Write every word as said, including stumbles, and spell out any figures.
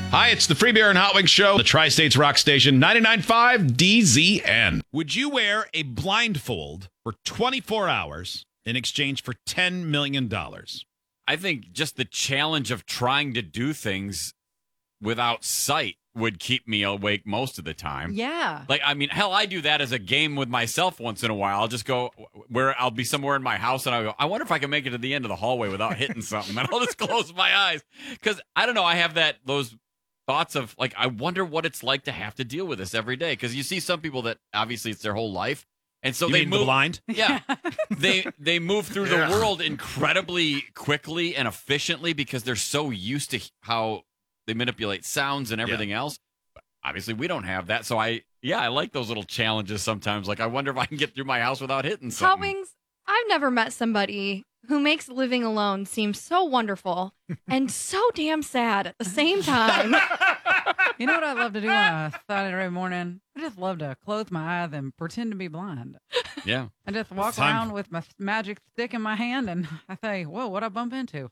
Hi, it's the Free Beer and Hot Wings Show, the Tri-States Rock Station, ninety-nine point five D Z N. Would you wear a blindfold for twenty-four hours in exchange for ten million dollars? I think just the challenge of trying to do things without sight would keep me awake most of the time. Yeah. Like, I mean, hell, I do that as a game with myself once in a while. I'll just go where I'll be somewhere in my house and I'll go, I wonder if I can make it to the end of the hallway without hitting something. And I'll just close my eyes. Because I don't know, I have that, those thoughts of like, I wonder what it's like to have to deal with this every day. Because you see some people that obviously it's their whole life. And so You they mean move the blind? Yeah. they they move through Yeah. the world incredibly quickly and efficiently because they're so used to how they manipulate sounds and everything Yeah. else. But obviously we don't have that. So I yeah, I like those little challenges sometimes. Like I wonder if I can get through my house without hitting Hot something. Wings, I've never met somebody who makes living alone seem so wonderful and so damn sad at the same time. You know what I love to do on a Saturday morning? I just love to close my eyes and pretend to be blind. Yeah. I just walk Time- around with my magic stick in my hand and I say, whoa, what'd I bump into?